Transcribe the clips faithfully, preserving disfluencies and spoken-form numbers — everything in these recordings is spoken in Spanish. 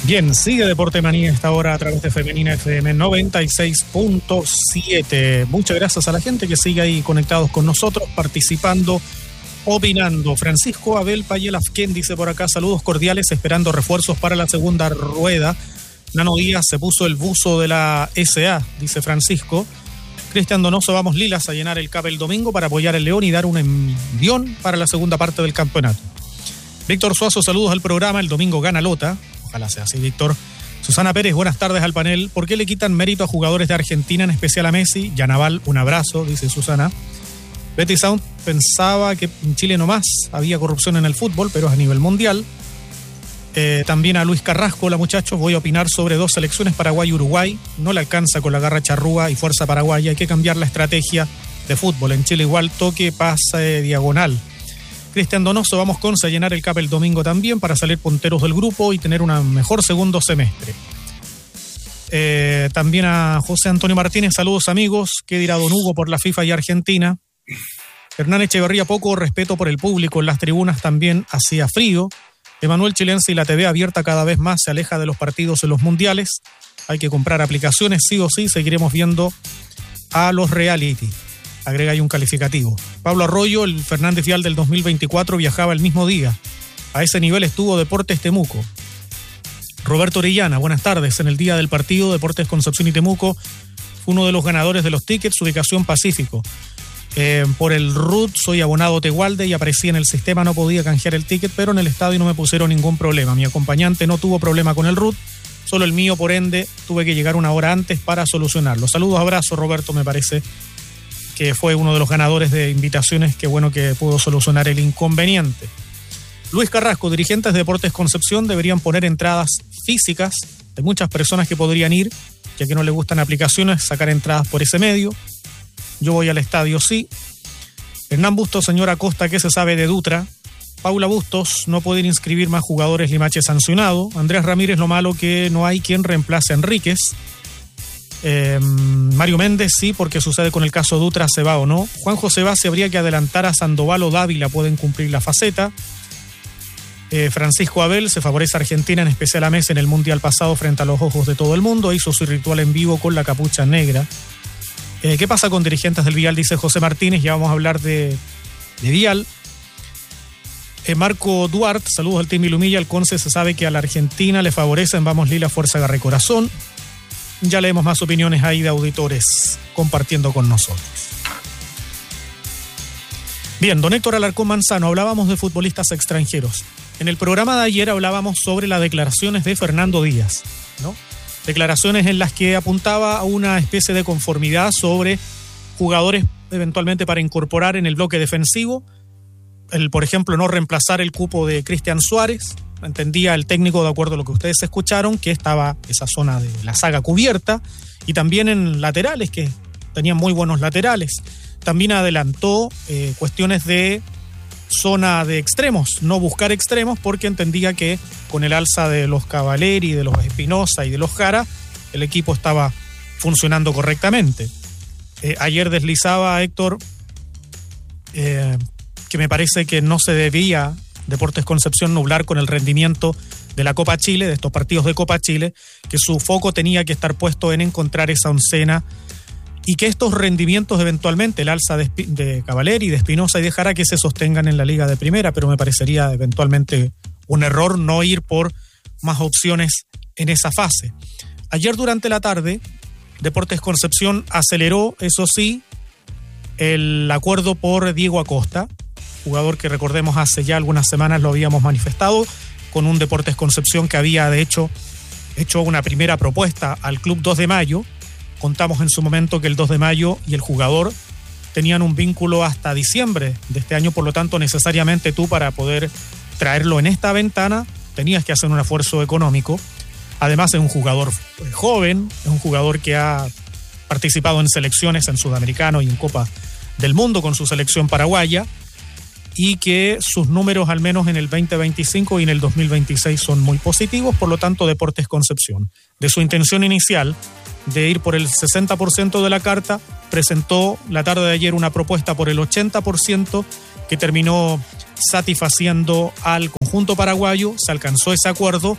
Bien, sigue Deporte Manía esta hora a través de Femenina F M noventa y seis punto siete. Muchas gracias a la gente que sigue ahí conectados con nosotros, participando, opinando. Francisco Abel Payelafquén dice por acá: saludos cordiales, esperando refuerzos para la segunda rueda. Nano Díaz se puso el buzo de la S A, dice Francisco. Cristian Donoso: vamos Lilas a llenar el C A P el domingo para apoyar al León y dar un envión para la segunda parte del campeonato. Víctor Suazo: saludos al programa, el domingo gana Lota. Ojalá sea así, Víctor. Susana Pérez: buenas tardes al panel. ¿Por qué le quitan mérito a jugadores de Argentina, en especial a Messi? Yanaval: un abrazo, dice Susana. Betty Sound: pensaba que en Chile nomás había corrupción en el fútbol, pero es a nivel mundial. Eh, también a Luis Carrasco: hola muchachos, voy a opinar sobre dos selecciones, Paraguay y Uruguay. No le alcanza con la garra charrúa y fuerza paraguaya, hay que cambiar la estrategia de fútbol. En Chile igual toque, pase, diagonal. Cristian Donoso: vamos Conce a llenar el C A P el domingo también para salir punteros del grupo y tener un mejor segundo semestre. Eh, también a José Antonio Martínez: saludos amigos, ¿qué dirá don Hugo por la FIFA y Argentina? Hernán Echeverría: poco respeto por el público, en las tribunas también hacía frío. Emanuel Chilense: y la T V abierta cada vez más se aleja de los partidos en los mundiales, hay que comprar aplicaciones, sí o sí seguiremos viendo a los reality. Agrega ahí un calificativo. Pablo Arroyo: el Fernández Vial del dos mil veinticuatro viajaba el mismo día. A ese nivel estuvo Deportes Temuco. Roberto Orellana: buenas tardes. En el día del partido, Deportes Concepción y Temuco fue uno de los ganadores de los tickets, ubicación Pacífico. Eh, por el R U T soy abonado Tegualde y aparecía en el sistema, no podía canjear el ticket, pero en el estadio no me pusieron ningún problema. Mi acompañante no tuvo problema con el R U T, solo el mío, por ende, tuve que llegar una hora antes para solucionarlo. Saludos, abrazo, Roberto, me parece que fue uno de los ganadores de invitaciones, qué bueno que pudo solucionar el inconveniente. Luis Carrasco: dirigentes de Deportes Concepción deberían poner entradas físicas, hay muchas personas que podrían ir, ya que no les gustan aplicaciones, sacar entradas por ese medio. Yo voy al estadio, sí. Hernán Bustos: señora Costa, ¿qué se sabe de Dutra? Paula Bustos: no pueden inscribir más jugadores, Limache sancionado. Andrés Ramírez: lo malo que no hay quien reemplace a Enríquez. Eh, Mario Méndez: sí, porque sucede con el caso Dutra, se va o no. Juan José Base: habría que adelantar a Sandoval o Dávila, pueden cumplir la faceta. Eh, Francisco Abel: se favorece a Argentina, en especial a Messi en el Mundial pasado frente a los ojos de todo el mundo, hizo su ritual en vivo con la capucha negra. Eh, ¿Qué pasa con dirigentes del Vial? Dice José Martínez, ya vamos a hablar de, de Vial. Eh, Marco Duarte: saludos al Team Ilumilla, el Conce se sabe que a la Argentina le favorecen, vamos Lila, fuerza, garra y corazón. Ya leemos más opiniones ahí de auditores compartiendo con nosotros. Bien, don Héctor Alarcón Manzano: hablábamos de futbolistas extranjeros. En el programa de ayer hablábamos sobre las declaraciones de Fernando Díaz, ¿no? Declaraciones en las que apuntaba a una especie de conformidad sobre jugadores eventualmente para incorporar en el bloque defensivo. El, por ejemplo, no reemplazar el cupo de Cristian Suárez. Entendía el técnico, de acuerdo a lo que ustedes escucharon, que estaba esa zona de la saga cubierta, y también en laterales, que tenían muy buenos laterales. También adelantó eh, cuestiones de zona de extremos, no buscar extremos, porque entendía que con el alza de los Cavaleri, de los Espinosa y de los Jara, el equipo estaba funcionando correctamente. Eh, ayer deslizaba Héctor eh, que me parece que no se debía Deportes Concepción nublar con el rendimiento de la Copa Chile, de estos partidos de Copa Chile, que su foco tenía que estar puesto en encontrar esa oncena y que estos rendimientos eventualmente, el alza de, de Cavaleri, de Espinosa y de Jara, que se sostengan en la Liga de Primera, pero me parecería eventualmente un error no ir por más opciones en esa fase. Ayer durante la tarde, Deportes Concepción aceleró, eso sí, el acuerdo por Diego Acosta, jugador que recordemos hace ya algunas semanas lo habíamos manifestado, con un Deportes Concepción que había de hecho hecho una primera propuesta al Club dos de Mayo. Contamos en su momento que el dos de Mayo y el jugador tenían un vínculo hasta diciembre de este año, por lo tanto necesariamente tú para poder traerlo en esta ventana tenías que hacer un esfuerzo económico. Además es un jugador joven, es un jugador que ha participado en selecciones en Sudamericano y en Copa del Mundo con su selección paraguaya, y que sus números al menos en el veinte veinticinco y en el dos mil veintiséis son muy positivos. Por lo tanto, Deportes Concepción, de su intención inicial de ir por el sesenta por ciento de la carta, presentó la tarde de ayer una propuesta por el ochenta por ciento que terminó satisfaciendo al conjunto paraguayo. Se alcanzó ese acuerdo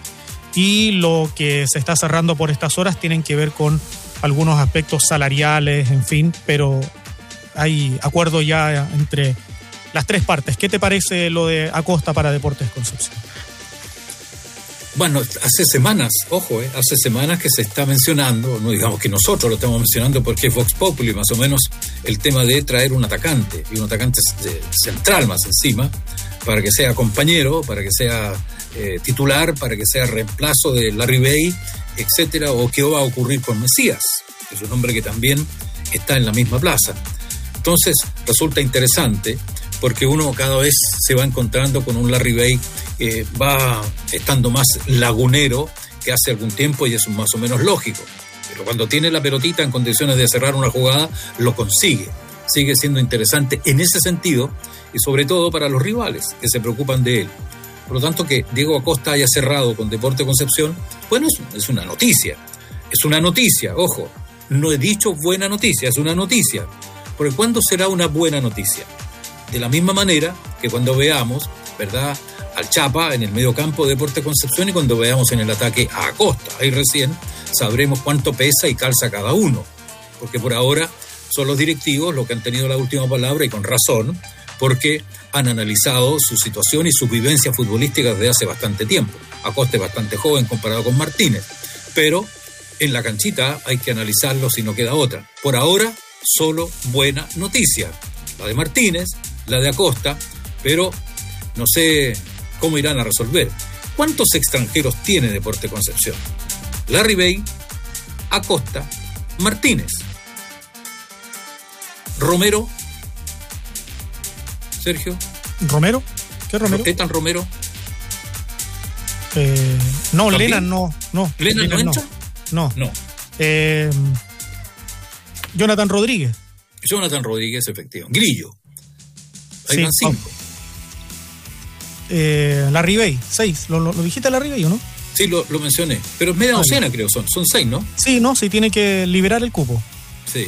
y lo que se está cerrando por estas horas tienen que ver con algunos aspectos salariales, en fin, pero hay acuerdo ya entre las tres partes. ¿Qué te parece lo de Acosta para Deportes Concepción? Bueno, hace semanas, ojo, eh, hace semanas que se está mencionando, no digamos que nosotros lo estamos mencionando porque es Vox Populi, más o menos, el tema de traer un atacante, y un atacante central más encima, para que sea compañero, para que sea eh, titular, para que sea reemplazo de Larry Bay, etcétera, o qué va a ocurrir con Mesías, que es un hombre que también está en la misma plaza. Entonces, resulta interesante, porque uno cada vez se va encontrando con un Larry Bay que va estando más lagunero que hace algún tiempo, y es más o menos lógico. Pero cuando tiene la pelotita en condiciones de cerrar una jugada, lo consigue. Sigue siendo interesante en ese sentido, y sobre todo para los rivales que se preocupan de él. Por lo tanto, que Diego Acosta haya cerrado con Deportes Concepción, bueno, es una noticia. Es una noticia, ojo. No he dicho buena noticia, es una noticia. Porque ¿cuándo será una buena noticia? De la misma manera que cuando veamos, ¿verdad?, al Chapa en el medio campo de Deportes Concepción, y cuando veamos en el ataque a Acosta. Ahí recién sabremos cuánto pesa y calza cada uno. Porque por ahora son los directivos los que han tenido la última palabra, y con razón, porque han analizado su situación y sus vivencias futbolísticas desde hace bastante tiempo. Acosta es bastante joven comparado con Martínez, pero en la canchita hay que analizarlo si no queda otra. Por ahora, solo buena noticia. La de Martínez, la de Acosta, pero no sé cómo irán a resolver. ¿Cuántos extranjeros tiene Deportes Concepción? Larry Bay, Acosta, Martínez. Romero. Sergio. ¿Romero? ¿Qué Romero? ¿Etan Romero? Eh, no, Lena no. no ¿Lena no entra? No. No. Eh, Jonathan Rodríguez. Jonathan Rodríguez, efectivo. Grillo. Ahí sí, van cinco. Eh, Larry Bay, seis. ¿Lo, lo, lo dijiste Larry Bay o no? Sí, lo, lo mencioné. Pero es media docena, Ay. creo. Son, son seis, ¿no? Sí, no, sí tiene que liberar el cupo. Sí.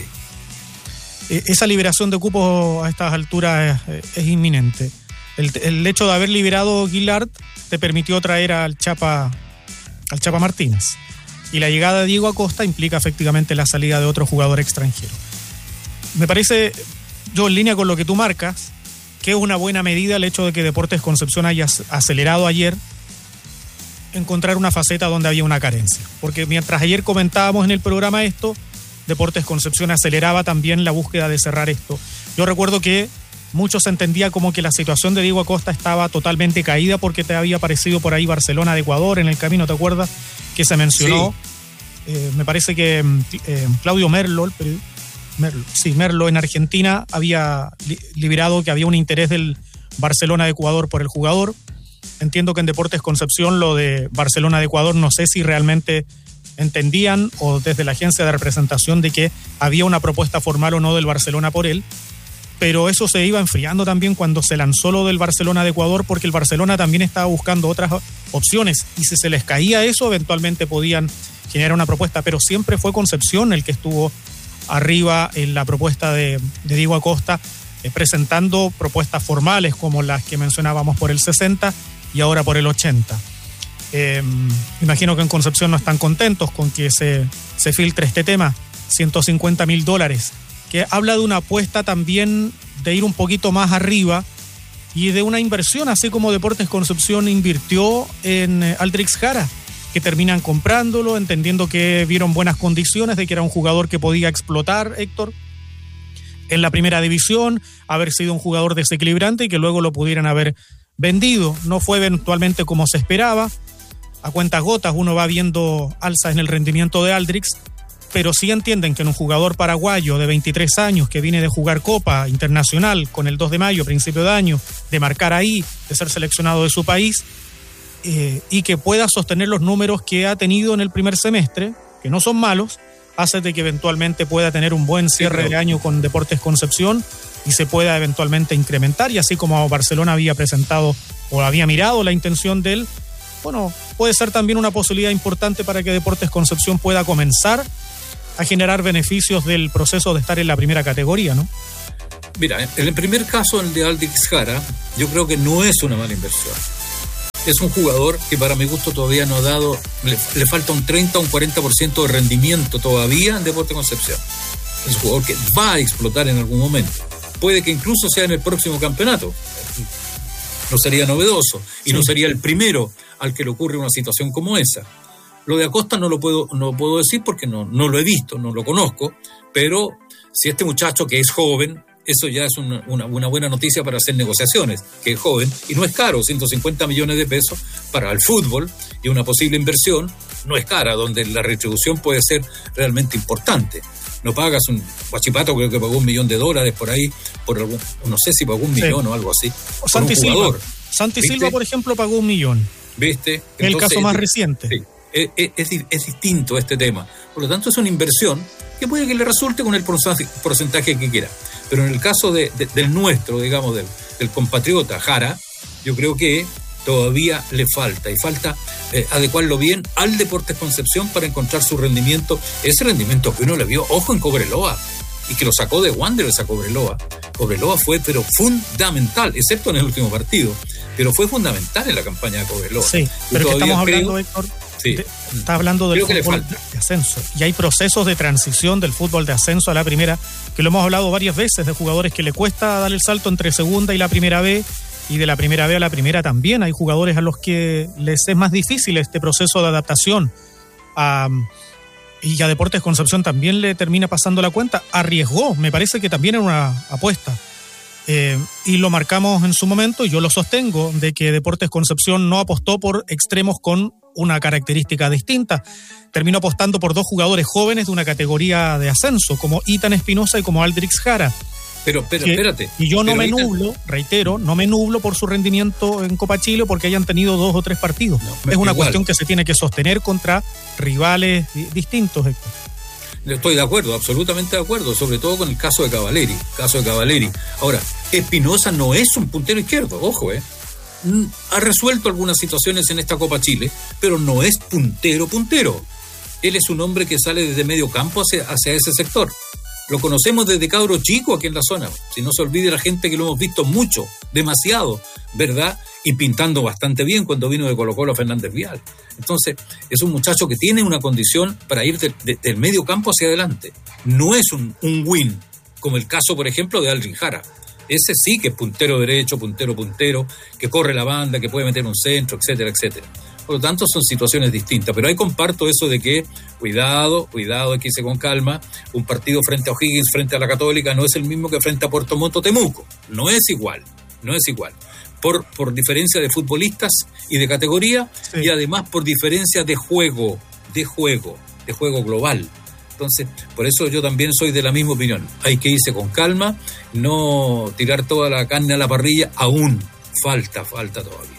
Eh, esa liberación de cupos a estas alturas es, es inminente. El, el hecho de haber liberado Guillard te permitió traer al Chapa, al Chapa Martínez. Y la llegada de Diego Acosta implica efectivamente la salida de otro jugador extranjero. Me parece, yo en línea con lo que tú marcas, que es una buena medida el hecho de que Deportes Concepción haya acelerado ayer encontrar una faceta donde había una carencia. Porque mientras ayer comentábamos en el programa esto, Deportes Concepción aceleraba también la búsqueda de cerrar esto. Yo recuerdo que muchos entendía como que la situación de Diego Acosta estaba totalmente caída porque te había aparecido por ahí Barcelona de Ecuador en el camino, ¿te acuerdas? Que se mencionó. Sí. Eh, me parece que eh, Claudio Merlo, el periodista, Merlo, sí, Merlo en Argentina había li- liberado que había un interés del Barcelona de Ecuador por el jugador. Entiendo que en Deportes Concepción lo de Barcelona de Ecuador no sé si realmente entendían o desde la agencia de representación de que había una propuesta formal o no del Barcelona por él, pero eso se iba enfriando también cuando se lanzó lo del Barcelona de Ecuador, porque el Barcelona también estaba buscando otras opciones y si se les caía eso eventualmente podían generar una propuesta, pero siempre fue Concepción el que estuvo arriba en la propuesta de, de Diego Acosta, eh, presentando propuestas formales como las que mencionábamos por el sesenta y ahora por el ochenta. Eh, imagino que en Concepción no están contentos con que se, se filtre este tema, ciento cincuenta mil dólares, que habla de una apuesta también de ir un poquito más arriba y de una inversión, así como Deportes Concepción invirtió en eh, Aldrich Jara, que terminan comprándolo, entendiendo que vieron buenas condiciones, de que era un jugador que podía explotar, Héctor, en la primera división, haber sido un jugador desequilibrante y que luego lo pudieran haber vendido. No fue eventualmente como se esperaba. A cuentas gotas uno va viendo alzas en el rendimiento de Aldrich, pero sí entienden que en un jugador paraguayo de veintitrés años que viene de jugar Copa Internacional con el dos de mayo, principio de año, de marcar ahí, de ser seleccionado de su país, eh, y que pueda sostener los números que ha tenido en el primer semestre, que no son malos, hace de que eventualmente pueda tener un buen cierre sí, de año con Deportes Concepción y se pueda eventualmente incrementar, y así como Barcelona había presentado o había mirado la intención de él, bueno, puede ser también una posibilidad importante para que Deportes Concepción pueda comenzar a generar beneficios del proceso de estar en la primera categoría, ¿no? Mira, en el primer caso, el de Aldrich Jara, yo creo que no es una mala inversión. Es un jugador que para mi gusto todavía no ha dado, le, le falta un treinta o un cuarenta por ciento de rendimiento todavía en Deportes Concepción. Es un jugador que va a explotar en algún momento. Puede que incluso sea en el próximo campeonato. No sería novedoso y sí. No sería el primero al que le ocurre una situación como esa. Lo de Acosta no lo puedo, no puedo decir porque no, no lo he visto, no lo conozco, pero si este muchacho que es joven, eso ya es una, una, una buena noticia para hacer negociaciones, que es joven y no es caro, ciento cincuenta millones de pesos para el fútbol y una posible inversión no es cara, donde la retribución puede ser realmente importante. No pagas un Huachipato, creo que pagó un millón de dólares por ahí, por algún, no sé si pagó un sí. millón o algo así. O Santi Silva. Santi Silva, por ejemplo, pagó un millón. ¿Viste? Entonces, el caso más es, reciente. Sí, es, es, es distinto este tema. Por lo tanto, es una inversión que puede que le resulte con el porcentaje que quiera. Pero en el caso de, de, del nuestro, digamos, del, del compatriota Jara, yo creo que todavía le falta, y falta eh, adecuarlo bien al Deportes Concepción para encontrar su rendimiento, ese rendimiento que uno le vio, ojo, en Cobreloa, y que lo sacó de Wanderers a Cobreloa. Cobreloa fue, pero fundamental, excepto en el último partido, pero fue fundamental en la campaña de Cobreloa. Sí, pero que estamos hablando, creo, Héctor, sí, de, está hablando del fútbol de ascenso, y hay procesos de transición del fútbol de ascenso a la primera, que lo hemos hablado varias veces, de jugadores que le cuesta dar el salto entre segunda y la primera B, y de la primera B a la primera también. Hay jugadores a los que les es más difícil este proceso de adaptación. Um, y a Deportes Concepción también le termina pasando la cuenta. Arriesgó, me parece que también era una apuesta. Eh, y lo marcamos en su momento, y yo lo sostengo, de que Deportes Concepción no apostó por extremos con una característica distinta. Terminó apostando por dos jugadores jóvenes de una categoría de ascenso, como Ethan Espinosa y como Aldrix Jara. Pero, pero que, espérate. Y yo no me ahorita... nublo, reitero, no me nublo por su rendimiento en Copa Chile porque hayan tenido dos o tres partidos. No, es una igual. cuestión que se tiene que sostener contra rivales distintos, Héctor. Estoy de acuerdo, absolutamente de acuerdo, sobre todo con el caso de Cavaleri, caso de Cavaleri. Ahora, Espinosa no es un puntero izquierdo, ojo, eh. Ha resuelto algunas situaciones en esta Copa Chile, pero no es puntero puntero. Él es un hombre que sale desde medio campo hacia, hacia ese sector. Lo conocemos desde cabro chico aquí en la zona. Si no se olvide la gente que lo hemos visto mucho, demasiado, ¿verdad? Y pintando bastante bien cuando vino de Colo-Colo Fernández Vial. Entonces, es un muchacho que tiene una condición para ir de, de, del medio campo hacia adelante. No es un, un win, como el caso, por ejemplo, de Aldrin Jara. Ese sí que es puntero derecho, puntero puntero, que corre la banda, que puede meter un centro, etcétera, etcétera. Por lo tanto, son situaciones distintas. Pero ahí comparto eso de que, cuidado, cuidado, hay que irse con calma. Un partido frente a O'Higgins, frente a la Católica, no es el mismo que frente a Puerto Montt o Temuco. No es igual, no es igual. Por, por diferencia de futbolistas y de categoría, sí. Y además por diferencia de juego, de juego, de juego global. Entonces, por eso yo también soy de la misma opinión. Hay que irse con calma, no tirar toda la carne a la parrilla. Aún falta, falta todavía.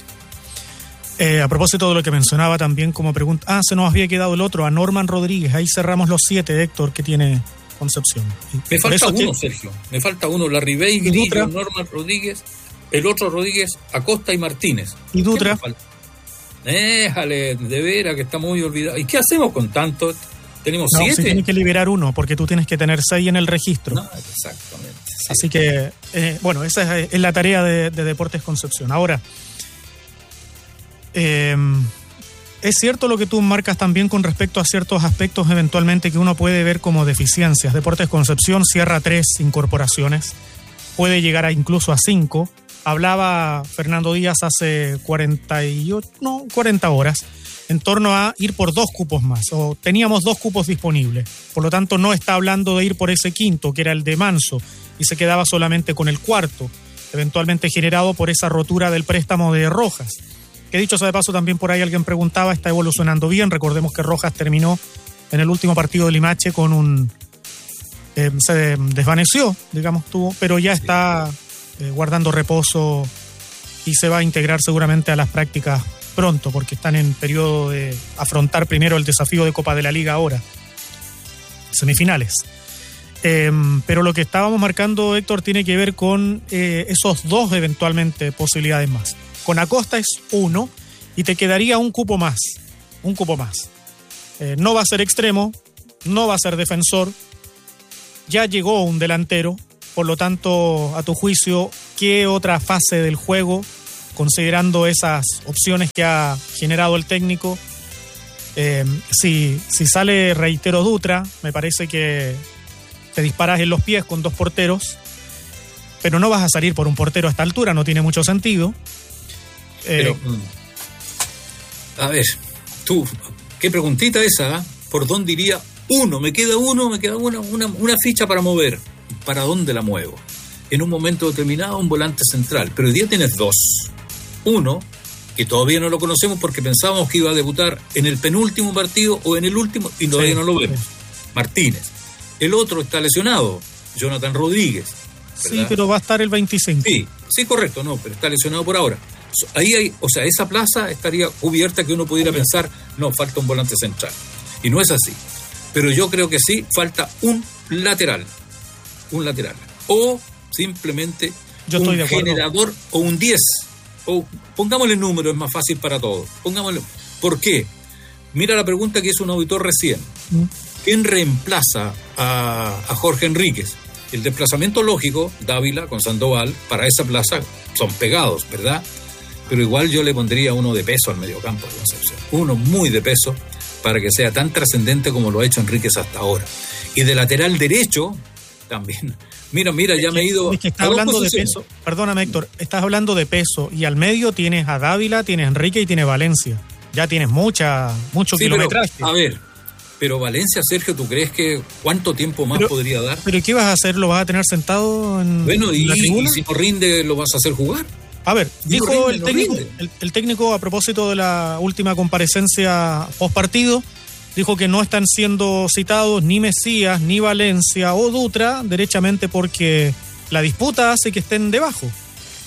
Eh, a propósito de lo que mencionaba también como pregunta, ah, se nos había quedado el otro, a Norman Rodríguez. Ahí cerramos los siete, Héctor, que tiene Concepción. Me falta uno, que... Sergio. Me falta uno, la Ribey, Grillo, Norman Rodríguez, el otro Rodríguez, Acosta y Martínez. ¿Y Dutra? Déjale, de veras que está muy olvidado. ¿Y qué hacemos con tanto? Tenemos no, siete. Se tiene que liberar uno, porque tú tienes que tener seis en el registro. No, exactamente. Sí. Así que, eh, bueno, esa es, es la tarea de, de Deportes Concepción. Ahora, eh, es cierto lo que tú marcas también con respecto a ciertos aspectos eventualmente que uno puede ver como deficiencias. Deportes Concepción cierra tres incorporaciones, puede llegar a incluso a cinco. Hablaba Fernando Díaz hace cuarenta y ocho, no, cuarenta horas en torno a ir por dos cupos más, o teníamos dos cupos disponibles, por lo tanto no está hablando de ir por ese quinto, que era el de Manso, y se quedaba solamente con el cuarto, eventualmente generado por esa rotura del préstamo de Rojas, que dicho sea de paso también por ahí alguien preguntaba, está evolucionando bien. Recordemos que Rojas terminó en el último partido de Limache con un... Eh, se desvaneció, digamos, tuvo, pero ya está eh, guardando reposo y se va a integrar seguramente a las prácticas pronto, porque están en periodo de afrontar primero el desafío de Copa de la Liga ahora, semifinales. Eh, pero lo que estábamos marcando, Héctor, tiene que ver con eh, esos dos eventualmente posibilidades más. Con Acosta es uno y te quedaría un cupo más, un cupo más. Eh, no va a ser extremo, no va a ser defensor, ya llegó un delantero, por lo tanto, a tu juicio, ¿qué otra fase del juego considerando esas opciones que ha generado el técnico. Eh, si, si sale, reitero, Dutra, me parece que te disparas en los pies con dos porteros, pero no vas a salir por un portero a esta altura, no tiene mucho sentido. Pero, eh, a ver, tú, qué preguntita esa, ¿eh? ¿Por dónde iría uno? Me queda uno, me queda una, una, una ficha para mover. ¿Para dónde la muevo? En un momento determinado, un volante central, pero hoy día tienes dos. Uno, que todavía no lo conocemos porque pensábamos que iba a debutar en el penúltimo partido o en el último, y todavía sí, no lo vemos. Sí. Martínez. El otro está lesionado, Jonathan Rodríguez, ¿verdad? Sí, pero va a estar el veinticinco. Sí, sí, correcto, no, pero está lesionado por ahora. Ahí hay, o sea, esa plaza estaría cubierta que uno pudiera sí. pensar, no, falta un volante central. Y no es así. Pero yo creo que sí, falta un lateral. Un lateral. O simplemente yo un estoy de generador o un diez. O pongámosle número, es más fácil para todos. Pongámosle. ¿Por qué? Mira la pregunta que hizo un auditor recién. ¿Mm? ¿Quién reemplaza a, a Jorge Enríquez? El desplazamiento lógico, Dávila con Sandoval, para esa plaza son pegados, ¿verdad? Pero igual yo le pondría uno de peso al mediocampo de Concepción. Uno muy de peso para que sea tan trascendente como lo ha hecho Enríquez hasta ahora. Y de lateral derecho, también. Mira, mira, ya es me he ido... Es que estás hablando de peso. Perdóname, Héctor. Estás hablando de peso. Y al medio tienes a Dávila, tienes a Enrique y tienes Valencia. Ya tienes mucha, mucho sí, kilometraje. Pero, a ver, pero Valencia, Sergio, ¿tú crees que cuánto tiempo más pero, podría dar? ¿Pero qué vas a hacer? ¿Lo vas a tener sentado en, bueno, en y, la tribuna? Y si no rinde, ¿lo vas a hacer jugar? A ver, no dijo rinde, el, no técnico, el, el técnico a propósito de la última comparecencia post partido, dijo que no están siendo citados ni Mesías, ni Valencia o Dutra, derechamente porque la disputa hace que estén debajo. Eh,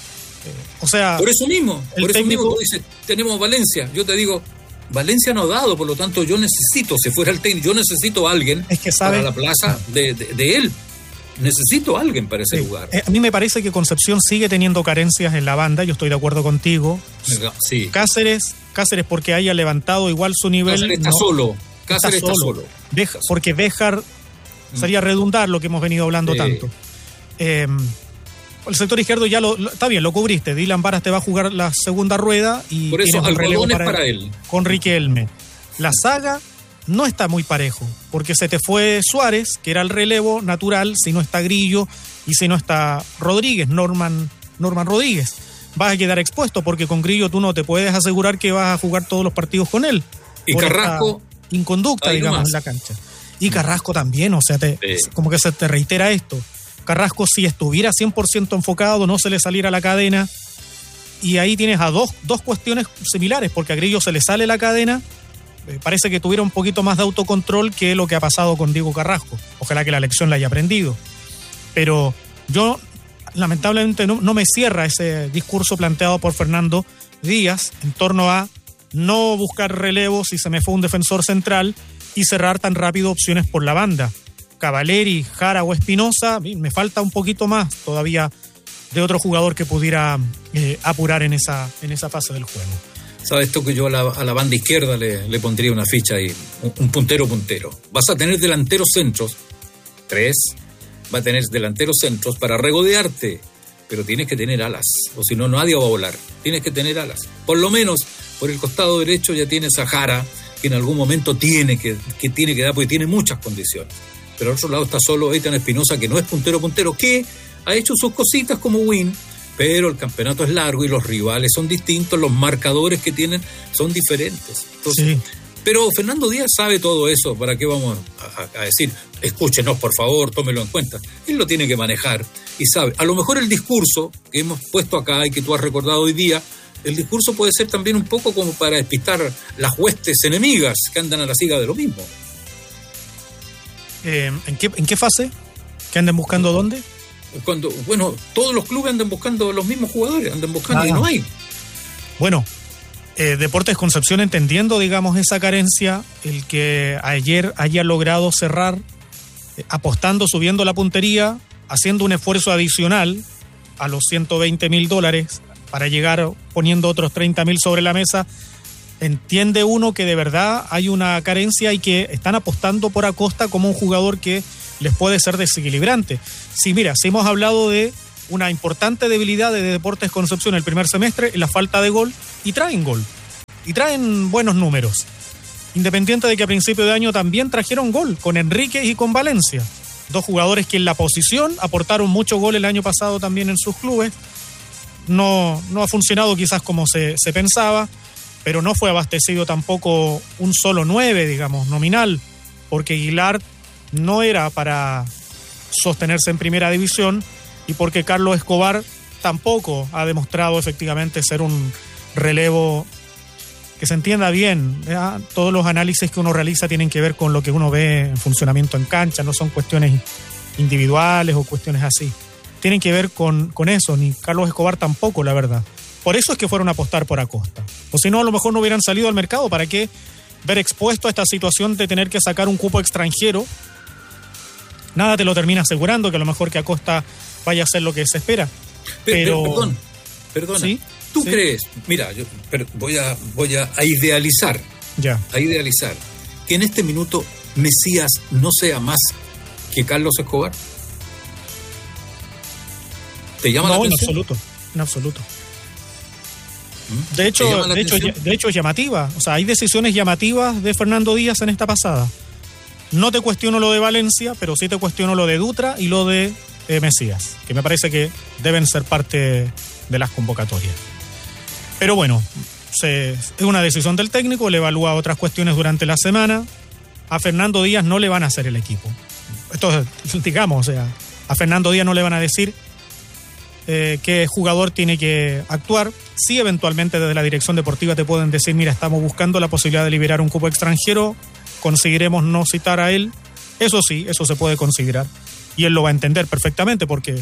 o sea... Por eso mismo, por eso técnico, mismo tú dices, tenemos Valencia. Yo te digo, Valencia no ha dado, por lo tanto yo necesito, si fuera el técnico, yo necesito a alguien es que sabe, para la plaza de, de, de él. Necesito a alguien para ese sí. lugar. A mí me parece que Concepción sigue teniendo carencias en la banda, yo estoy de acuerdo contigo. Sí. Cáceres, Cáceres porque haya levantado igual su nivel. Cáceres está no, solo. Cáceres está solo. Está solo. Beja, porque Béjar sería redundar lo que hemos venido hablando sí. tanto. Eh, el sector izquierdo ya lo, lo está bien, lo cubriste. Dylan Varas te va a jugar la segunda rueda y por eso el relevo para, para él, él. Con Riquelme. La saga no está muy parejo, porque se te fue Suárez, que era el relevo natural, si no está Grillo y si no está Rodríguez, Norman, Norman Rodríguez. Vas a quedar expuesto porque con Grillo tú no te puedes asegurar que vas a jugar todos los partidos con él. Y Carrasco. Inconducta, digamos, nomás en la cancha. Y Carrasco también, o sea, te, sí. como que se te reitera esto. Carrasco, si estuviera cien por ciento enfocado, no se le saliera la cadena. Y ahí tienes a dos, dos cuestiones similares, porque a Grillo se le sale la cadena. Eh, parece que tuviera un poquito más de autocontrol que lo que ha pasado con Diego Carrasco. Ojalá que la lección la haya aprendido. Pero yo, lamentablemente, no, no me cierra ese discurso planteado por Fernando Díaz en torno a no buscar relevos si se me fue un defensor central y cerrar tan rápido opciones por la banda. Cavaleri, Jara o Espinosa, me falta un poquito más todavía de otro jugador que pudiera eh, apurar en esa, en esa fase del juego. ¿Sabes tú que yo a la, a la banda izquierda le, le pondría una ficha ahí, un, un puntero puntero? Vas a tener delanteros centros, tres, va a tener delanteros centros para regodearte, pero tienes que tener alas, o si no, nadie va a volar. Tienes que tener alas. Por lo menos, por el costado derecho ya tienes a Jara, que en algún momento tiene que, que, tiene que dar, porque tiene muchas condiciones. Pero al otro lado está solo Eitan Espinosa, que no es puntero puntero, que ha hecho sus cositas como win, pero el campeonato es largo y los rivales son distintos, los marcadores que tienen son diferentes. Entonces, sí. Pero Fernando Díaz sabe todo eso, ¿para qué vamos a, a decir, escúchenos por favor, tómelo en cuenta? Él lo tiene que manejar y sabe. A lo mejor el discurso que hemos puesto acá y que tú has recordado hoy día, el discurso puede ser también un poco como para despistar las huestes enemigas que andan a la siga de lo mismo. Eh, ¿en, qué, ¿En qué fase? ¿Que anden buscando dónde? Cuando, bueno, todos los clubes andan buscando los mismos jugadores, andan buscando ah, y no hay. Bueno, eh, Deportes Concepción, entendiendo, digamos, esa carencia, el que ayer haya logrado cerrar, eh, apostando, subiendo la puntería, haciendo un esfuerzo adicional a los ciento veinte mil dólares para llegar poniendo otros treinta mil sobre la mesa, entiende uno que de verdad hay una carencia y que están apostando por Acosta como un jugador que les puede ser desequilibrante. Sí, mira, si hemos hablado de una importante debilidad de Deportes Concepción el primer semestre es la falta de gol, y traen gol, y traen buenos números. Independiente de que a principio de año también trajeron gol, con Enrique y con Valencia. Dos jugadores que en la posición aportaron mucho gol el año pasado también en sus clubes. No, no ha funcionado quizás como se, se pensaba, pero no fue abastecido tampoco un solo nueve, digamos, nominal, porque Aguilar no era para sostenerse en primera división y porque Carlos Escobar tampoco ha demostrado efectivamente ser un relevo que se entienda bien. ¿Ya? Todos los análisis que uno realiza tienen que ver con lo que uno ve en funcionamiento en cancha, no son cuestiones individuales o cuestiones así. Tienen que ver con, con eso, ni Carlos Escobar tampoco, la verdad. Por eso es que fueron a apostar por Acosta. O si no, a lo mejor no hubieran salido al mercado. ¿Para qué ver expuesto a esta situación de tener que sacar un cupo extranjero? Nada te lo termina asegurando, que a lo mejor que Acosta vaya a hacer lo que se espera. Pero, pero perdón, perdona. ¿Sí? ¿Tú ¿Sí? crees? Mira, yo voy a, voy a, a idealizar, ya. a idealizar, que en este minuto Mesías no sea más que Carlos Escobar. ¿Te llama no, la atención? No, en absoluto, en absoluto. De hecho, de hecho, de hecho es llamativa. O sea, hay decisiones llamativas de Fernando Díaz en esta pasada. No te cuestiono lo de Valencia, pero sí te cuestiono lo de Dutra y lo de eh, Mesías, que me parece que deben ser parte de las convocatorias. Pero bueno, se, es una decisión del técnico, le evalúa otras cuestiones durante la semana. A Fernando Díaz no le van a hacer el equipo. Esto es, digamos, o sea, a Fernando Díaz no le van a decir Eh, qué jugador tiene que actuar. Sí, eventualmente desde la dirección deportiva te pueden decir, mira, estamos buscando la posibilidad de liberar un cupo extranjero, conseguiremos no citar a él. Eso sí, eso se puede considerar y él lo va a entender perfectamente porque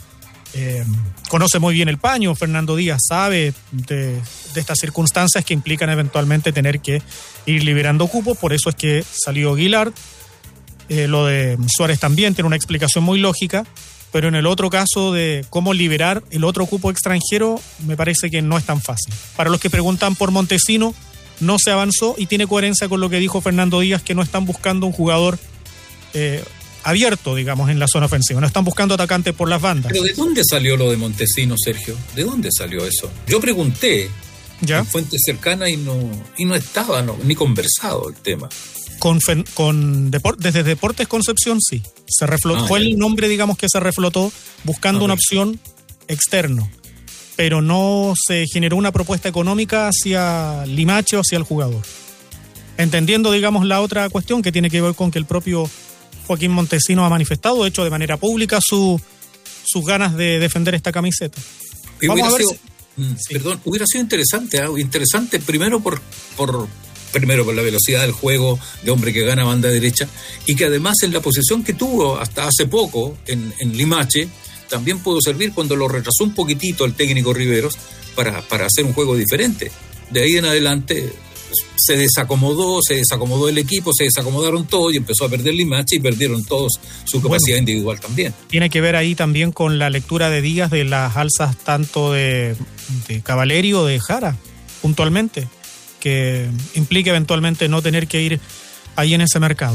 eh, conoce muy bien el paño. Fernando Díaz sabe de, de estas circunstancias que implican eventualmente tener que ir liberando cupos. Por eso es que salió Aguilar. Eh, lo de Suárez también tiene una explicación muy lógica. Pero en el otro caso de cómo liberar el otro cupo extranjero, me parece que no es tan fácil. Para los que preguntan por Montesino, no se avanzó y tiene coherencia con lo que dijo Fernando Díaz, que no están buscando un jugador eh, abierto, digamos, en la zona ofensiva. No están buscando atacantes por las bandas. ¿Pero de dónde salió lo de Montesino, Sergio? ¿De dónde salió eso? Yo pregunté ¿Ya? en fuentes cercanas y no, y no estaba no, ni conversado el tema. Con, con Depor, desde Deportes Concepción sí, se reflotó, ah, fue el nombre digamos que se reflotó buscando okay. una opción externo, pero no se generó una propuesta económica hacia Limache o hacia el jugador, entendiendo digamos la otra cuestión que tiene que ver con que el propio Joaquín Montesino ha manifestado, de hecho de manera pública, su, sus ganas de defender esta camiseta. Vamos a ver sido, si... mm, sí. Perdón, hubiera sido interesante, ¿eh? interesante primero por... por primero por la velocidad del juego de hombre que gana banda derecha y que además en la posición que tuvo hasta hace poco en, en Limache también pudo servir cuando lo retrasó un poquitito el técnico Riveros para, para hacer un juego diferente. De ahí en adelante se desacomodó, se desacomodó el equipo, se desacomodaron todos y empezó a perder Limache y perdieron todos su capacidad bueno, individual también. Tiene que ver ahí también con la lectura de Díaz de las alzas tanto de, de Cavaleri o de Jara, puntualmente, que implique eventualmente no tener que ir ahí en ese mercado.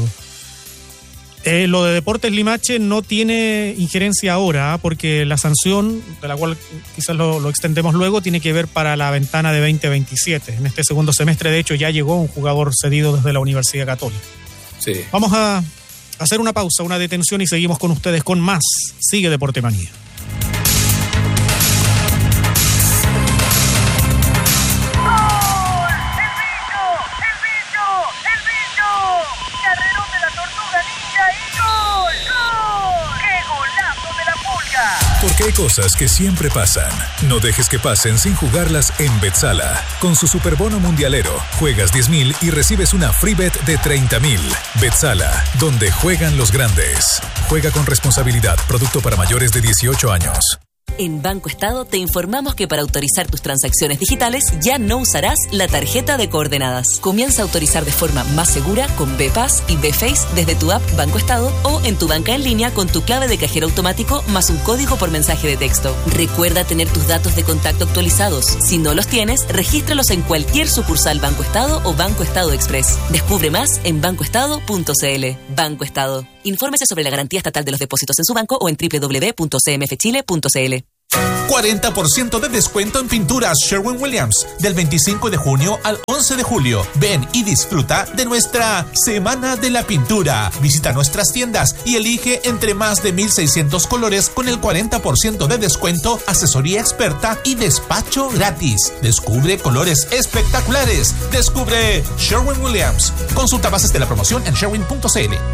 Eh, lo de Deportes Limache no tiene injerencia ahora, ¿eh? Porque la sanción, de la cual quizás lo, lo extendemos luego, tiene que ver para la ventana de veinte veintisiete. En este segundo semestre, de hecho, ya llegó un jugador cedido desde la Universidad Católica. Sí. Vamos a hacer una pausa, una detención y seguimos con ustedes con más. Sigue Deporte Manía. Porque hay cosas que siempre pasan. No dejes que pasen sin jugarlas en Betsala. Con su superbono mundialero, juegas diez mil y recibes una free bet de treinta mil. Betsala, donde juegan los grandes. Juega con responsabilidad. Producto para mayores de dieciocho años. En Banco Estado te informamos que para autorizar tus transacciones digitales ya no usarás la tarjeta de coordenadas. Comienza a autorizar de forma más segura con B-Pass y B-Face desde tu app Banco Estado o en tu banca en línea con tu clave de cajero automático más un código por mensaje de texto. Recuerda tener tus datos de contacto actualizados. Si no los tienes, regístralos en cualquier sucursal Banco Estado o Banco Estado Express. Descubre más en banco estado punto c l. Banco Estado. Infórmese sobre la garantía estatal de los depósitos en su banco o en doble u doble u doble u punto c m f chile punto c l. cuarenta por ciento de descuento en pinturas Sherwin-Williams del veinticinco de junio al once de julio. Ven y disfruta de nuestra Semana de la Pintura. Visita nuestras tiendas y elige entre más de mil seiscientos colores con el cuarenta por ciento de descuento, asesoría experta y despacho gratis. Descubre colores espectaculares. Descubre Sherwin-Williams. Consulta bases de la promoción en sherwin punto c l.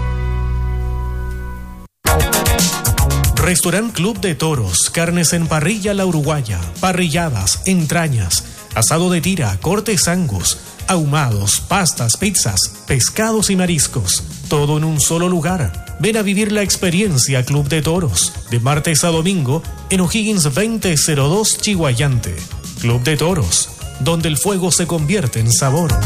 Restaurant Club de Toros, carnes en parrilla La Uruguaya, parrilladas, entrañas, asado de tira, cortes angus, ahumados, pastas, pizzas, pescados y mariscos. Todo en un solo lugar. Ven a vivir la experiencia Club de Toros, de martes a domingo en O'Higgins veinte cero dos Chihuayante. Club de Toros, donde el fuego se convierte en sabor.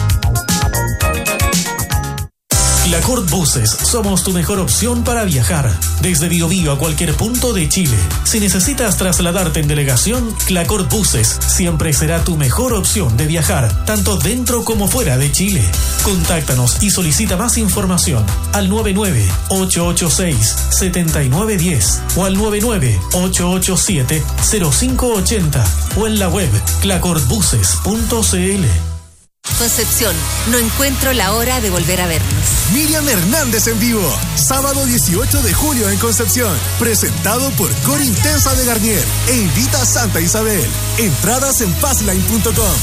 Clacort Buses, somos tu mejor opción para viajar. Desde Biobío a cualquier punto de Chile. Si necesitas trasladarte en delegación, Clacort Buses siempre será tu mejor opción de viajar, tanto dentro como fuera de Chile. Contáctanos y solicita más información al nueve nueve ocho ocho seis siete nueve uno cero o al nueve nueve ocho ocho siete cero cinco ocho cero o en la web clacort buses punto c l. Concepción, no encuentro la hora de volver a vernos. Miriam Hernández en vivo, sábado dieciocho de julio en Concepción, presentado por Core Intensa de Garnier e invita a Santa Isabel. Entradas en passline punto com.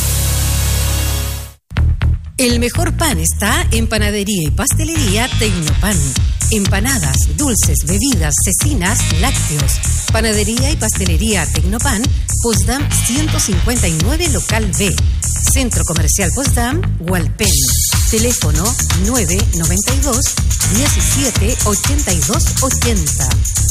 El mejor pan está en Panadería y Pastelería Tecnopan. Empanadas, dulces, bebidas, cecinas, lácteos. Panadería y Pastelería Tecnopan, Potsdam ciento cincuenta y nueve, Local B. Centro Comercial Potsdam, Hualpén. Teléfono nueve nueve dos, diecisiete, ochenta y dos, ochenta.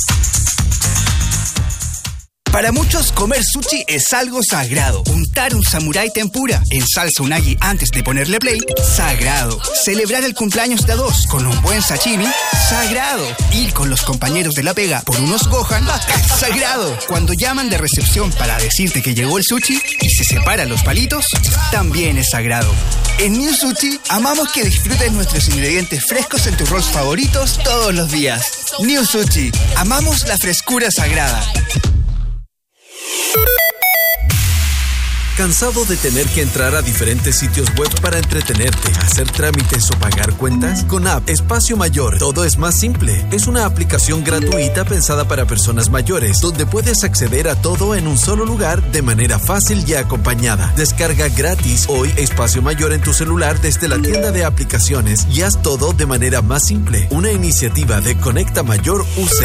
Para muchos, comer sushi es algo sagrado. Untar un samurái tempura en salsa unagi antes de ponerle play, sagrado. Celebrar el cumpleaños de a dos con un buen sashimi, sagrado. Ir con los compañeros de la pega por unos gohan, sagrado. Cuando llaman de recepción para decirte que llegó el sushi y se separan los palitos, también es sagrado. En New Sushi, amamos que disfrutes nuestros ingredientes frescos en tus rolls favoritos todos los días. New Sushi, amamos la frescura sagrada. ¿Cansado de tener que entrar a diferentes sitios web para entretenerte, hacer trámites o pagar cuentas? Con App Espacio Mayor, todo es más simple. Es una aplicación gratuita pensada para personas mayores, donde puedes acceder a todo en un solo lugar de manera fácil y acompañada. Descarga gratis hoy Espacio Mayor en tu celular desde la tienda de aplicaciones y haz todo de manera más simple. Una iniciativa de Conecta Mayor U C.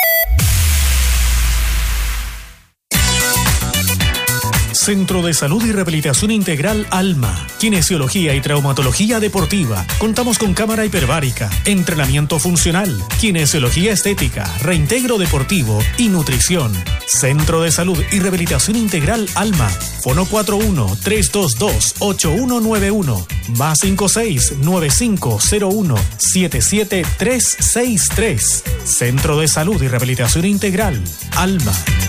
Centro de Salud y Rehabilitación Integral Alma, Kinesiología y Traumatología Deportiva. Contamos con cámara hiperbárica, entrenamiento funcional, kinesiología estética, reintegro deportivo y nutrición. Centro de Salud y Rehabilitación Integral Alma. Fono cuatro uno, tres dos dos, ocho uno nueve uno, más cinco seis, nueve cinco cero uno, siete siete tres seis tres. Centro de Salud y Rehabilitación Integral Alma.